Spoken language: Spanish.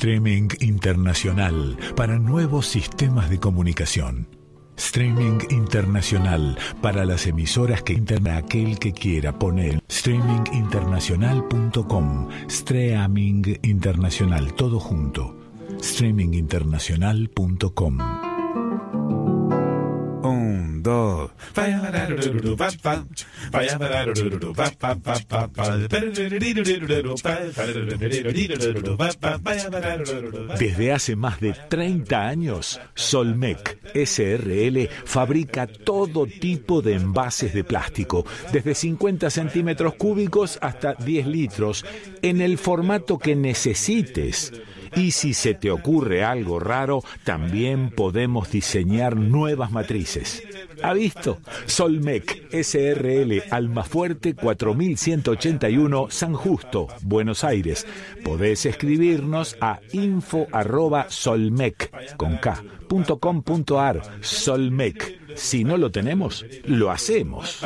Streaming internacional para nuevos sistemas de comunicación. Streaming internacional para las emisoras que interna aquel que quiera poner. Streaminginternacional.com. Streaming internacional, todo junto. Streaminginternacional.com. 1, 2. Desde hace más de 30 años, Solmec SRL fabrica todo tipo de envases de plástico, desde 50 centímetros cúbicos hasta 10 litros, en el formato que necesites. Y si se te ocurre algo raro, también podemos diseñar nuevas matrices. ¿Ha visto? Solmec SRL, Almafuerte 4181, San Justo, Buenos Aires. Podés escribirnos a info@solmec.com.ar. Solmec. Si no lo tenemos, lo hacemos.